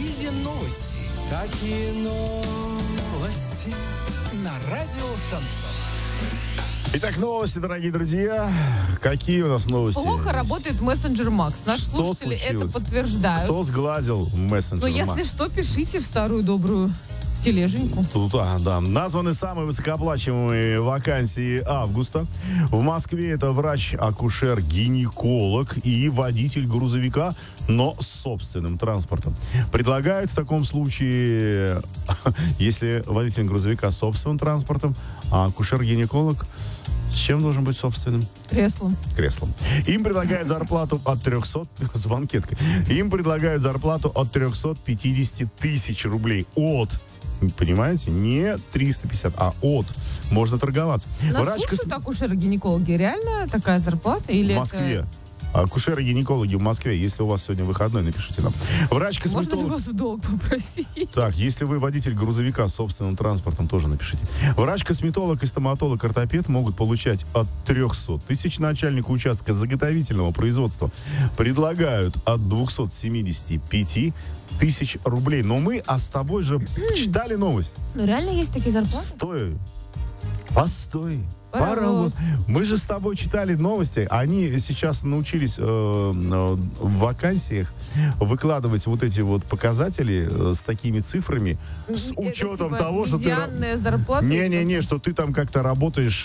Какие новости? Какие новости? На радио Шансон. Итак, новости, дорогие друзья. Какие у нас новости? Плохо работает мессенджер Макс. Наши Что слушатели случилось? это подтверждают. Кто сглазил мессенджер Но Макс? если что, пишите в старую добрую тележеньку. Тут, да. Названы самые высокооплачиваемые вакансии августа. В Москве это врач-акушер-гинеколог и водитель грузовика, но с собственным транспортом. Предлагают в таком случае, если водитель грузовика с собственным транспортом, а акушер-гинеколог с чем должен быть собственным? Креслом. Им предлагают зарплату от 300... С банкеткой. Им предлагают зарплату от 350 тысяч рублей. Понимаете? Не 350, а от. Можно торговаться. Нас слушают акушеры-гинекологи. Реально такая зарплата? Или в Москве. Акушеры-гинекологи в Москве. Если у вас сегодня выходной, напишите нам. Врач-косметолог. Можно ли вас в долг попросить? Так, если вы водитель грузовика с собственным транспортом, тоже напишите. Врач-косметолог и стоматолог-ортопед могут получать от 300 тысяч. Начальнику участка заготовительного производства предлагают от 275 тысяч рублей. Но мы, с тобой же читали новость. Ну, реально есть такие зарплаты? Постой. Паровоз. Мы же с тобой читали новости. Они сейчас научились в вакансиях выкладывать вот эти вот показатели с такими цифрами, с учетом того, что ты... зарплата? Не-не-не, что ты там как-то работаешь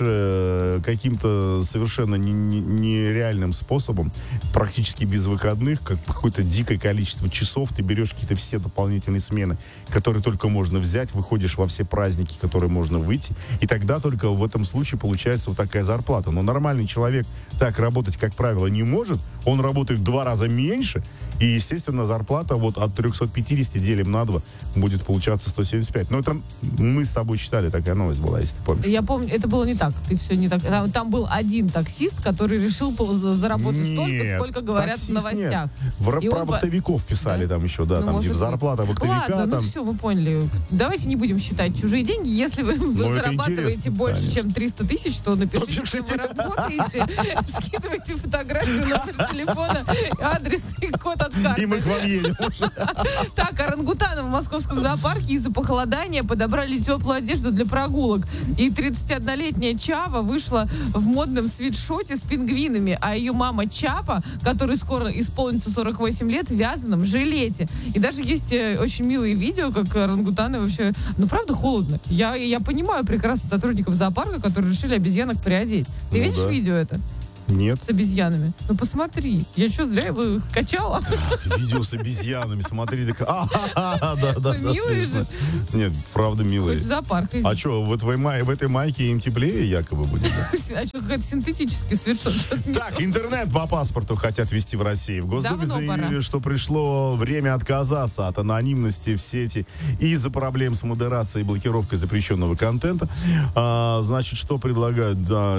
каким-то совершенно нереальным способом, практически без выходных, какое-то дикое количество часов, ты берешь какие-то все дополнительные смены, которые только можно взять, выходишь во все праздники, которые можно выйти, и тогда только в этом случае получается вот такая зарплата. Но нормальный человек так работать, как правило, не может. Он работает в 2 раза меньше, и, естественно, зарплата вот от 350 делим на 2 будет получаться 175. Но это мы с тобой читали, такая новость была, если ты помнишь. Я помню, это было не так. Ты все не так. Там был один таксист, который решил заработать столько, сколько говорят в новостях. Про вахтовиков писали, да? Там еще, да, там типа зарплата вахтовика. Ладно, там... все, мы поняли. Давайте не будем считать чужие деньги. Если вы зарабатываете больше, конечно, чем 300 тысяч, то напишите, где вы работаете, скидывайте фотографию, номер телефона, адрес и код от карты. И мы к вам едем. Так, орангутаны в московском зоопарке из-за похолодания подобрали теплую одежду для прогулок. И 31-летняя Чава вышла в модном свитшоте с пингвинами, а ее мама Чапа, которой скоро исполнится 48 лет, в вязаном жилете. И даже есть очень милые видео, как орангутаны вообще... Ну, правда, холодно. Я понимаю прекрасно сотрудников зоопарка, которые решили обезьянок приодеть. Ты видишь видео это? Нет. С обезьянами. Ну, посмотри. Я что, зря его качала? Видео с обезьянами. Смотри. Да, милые же. Нет, правда милые. Хоть в зоопарк. А что, в этой майке им теплее якобы будет? А что, какой-то синтетический свитшот? Так, интернет по паспорту хотят ввести в России. В Госдуме заявили, что пришло время отказаться от анонимности в сети из-за проблем с модерацией и блокировкой запрещенного контента. Значит, что предлагают?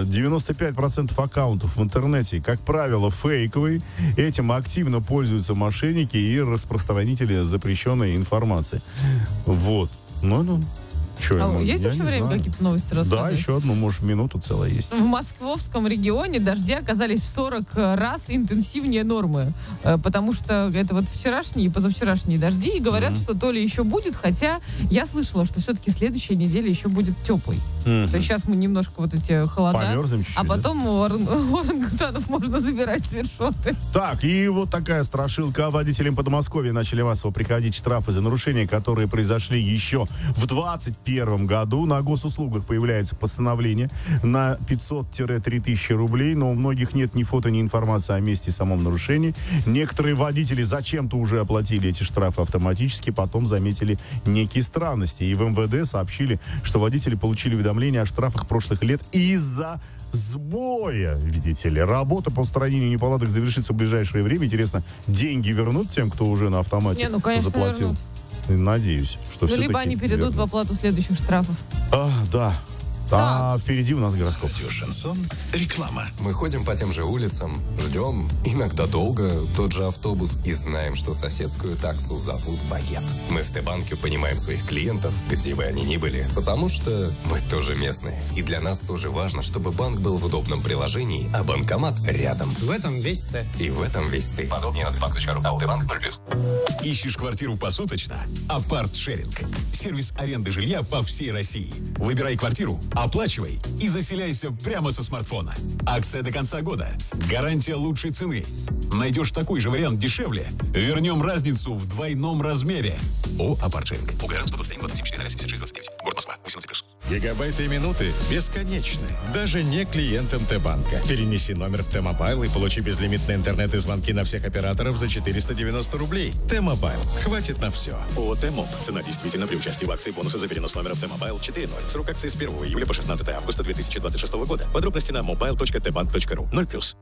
95% аккаунтов в интернете, как правило, фейковые. Этим активно пользуются мошенники и распространители запрещенной информации. Вот. Есть еще время какие-то новости рассказать? Да, еще одну, может, минуту целая есть. В московском регионе дожди оказались в 40 раз интенсивнее нормы, потому что это вот вчерашние и позавчерашние дожди, и говорят, что то ли еще будет, хотя я слышала, что все-таки следующая неделя еще будет теплой. То есть сейчас мы немножко вот эти холода, померзнем чуть-чуть, а потом у орангутанов можно забирать свитшоты. Так, и вот такая страшилка. Водителям Подмосковья начали массово приходить штрафы за нарушения, которые произошли еще в 2021 году. На госуслугах появляется постановление на 500-3000 рублей, но у многих нет ни фото, ни информации о месте и самом нарушении. Некоторые водители зачем-то уже оплатили эти штрафы автоматически, потом заметили некие странности. И в МВД сообщили, что водители получили уведомления о штрафах прошлых лет из-за сбоя, видите ли. Работа по устранению неполадок завершится в ближайшее время. Интересно, деньги вернут тем, кто уже на автомате заплатил? Вернут. Надеюсь, что все-таки либо они перейдут в оплату следующих штрафов. Да. А впереди у нас гороскоп. Радио Шансон. Реклама. Мы ходим по тем же улицам, ждем, иногда долго, тот же автобус и знаем, что соседскую таксу зовут Багет. Мы в Т-банке понимаем своих клиентов, где бы они ни были, потому что мы тоже местные. И для нас тоже важно, чтобы банк был в удобном приложении, а банкомат рядом. В этом весь Т. И в этом весь ты. Подробнее на tbank.ru. А Т-банк 0+. Ищешь квартиру посуточно? Апарт-шеринг. Сервис аренды жилья по всей России. Выбирай квартиру, оплачивай и заселяйся прямо со смартфона. Акция до конца года. Гарантия лучшей цены. Найдешь такой же вариант дешевле? Вернем разницу в двойном размере. О, Апарт-шеринг. УГРН 121 27 76 29. Город Москва. 18+. Гигабайты и минуты бесконечны. Даже не клиентам Т-банка. Перенеси номер в Т-мобайл и получи безлимитный интернет и звонки на всех операторов за 490 рублей. Т-мобайл. Хватит на все. ООО «Т-моб». Цена действительно при участии в акции бонусы за перенос номера в Т-мобайл 4.0. Срок акции с 1 июля по 16 августа 2026 года. Подробности на mobile.tbank.ru. 0+.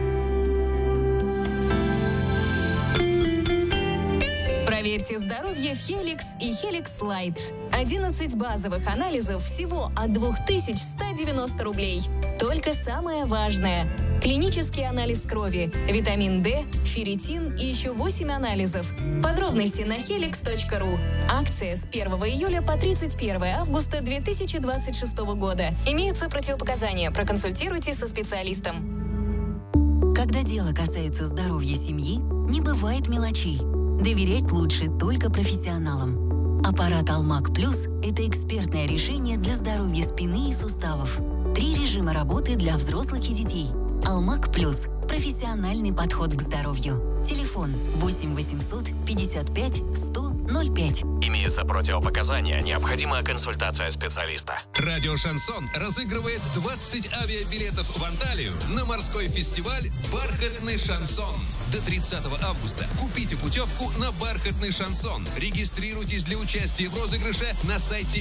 Проверьте здоровье в Helix и Helix Light. 11 базовых анализов всего от 2190 рублей. Только самое важное. Клинический анализ крови, витамин D, ферритин и еще 8 анализов. Подробности на helix.ru. Акция с 1 июля по 31 августа 2026 года. Имеются противопоказания. Проконсультируйтесь со специалистом. Когда дело касается здоровья семьи, не бывает мелочей. Доверять лучше только профессионалам. Аппарат Алмак Плюс – это экспертное решение для здоровья спины и суставов. 3 режима работы для взрослых и детей. Алмак Плюс – профессиональный подход к здоровью. Телефон 8 800 55 100 05. Имеются противопоказания, необходима консультация специалиста. Радио Шансон разыгрывает 20 авиабилетов в Анталию на морской фестиваль «Бархатный шансон». До 30 августа купите путевку на «Бархатный шансон». Регистрируйтесь для участия в розыгрыше на сайте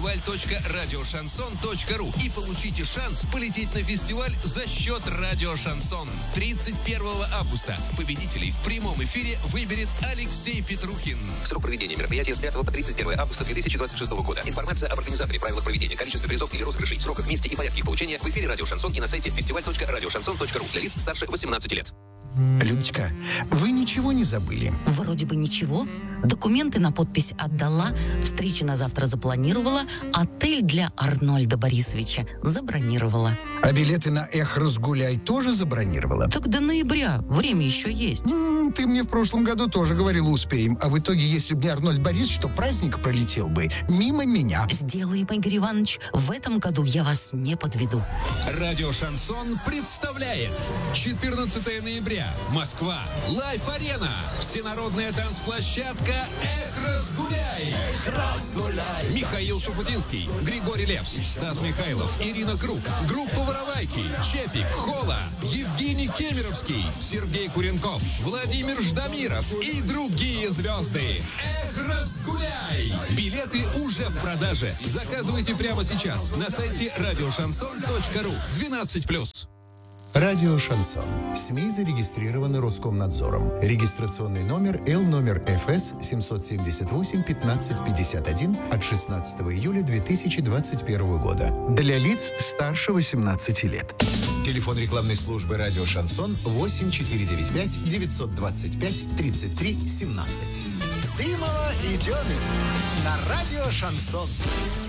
festival.radioshanson.ru и получите шанс полететь на фестиваль за счет Радио Шансон. 31 августа победителей в прямом эфире выберет Алексей Петрухин. Срок проведения мероприятия с 5 по 31 августа 2026 года. Информация об организаторе, правилах проведения, количестве призов или розыгрышей, сроках, месте и порядке их получения в эфире Радио Шансон и на сайте festival.radioshanson.ru для лиц старше 18 лет. Людочка, вы ничего не забыли? Вроде бы ничего. Документы на подпись отдала, встречи на завтра запланировала, отель для Арнольда Борисовича забронировала. А билеты на «Эх, разгуляй» тоже забронировала? Так до ноября, время еще есть. Ты мне в прошлом году тоже говорила, успеем. А в итоге, если бы не Арнольд Борисович, то праздник пролетел бы мимо меня. Сделаем, Игорь Иванович. В этом году я вас не подведу. Радио Шансон представляет 14 ноября. Москва. Лайф-арена. Всенародная танцплощадка «Эх, разгуляй». Эх, разгуляй. Михаил Шуфутинский, Григорий Лепс, Стас Михайлов, Ирина Круг, группа «Воровайки», Чепик, Хола, Евгений Кемеровский, Сергей Куренков, Владимир Ждамиров и другие звезды. Эх, разгуляй. Билеты уже в продаже. Заказывайте прямо сейчас на сайте radioshanson.ru. 12+. Радио Шансон. СМИ зарегистрированы Роскомнадзором. Регистрационный номер Л номер ФС 778 1551 от 16 июля 2021 года. Для лиц старше 18 лет. Телефон рекламной службы «Радио Шансон» 8495 925 33 17. Дымова и Демин на Радио Шансон.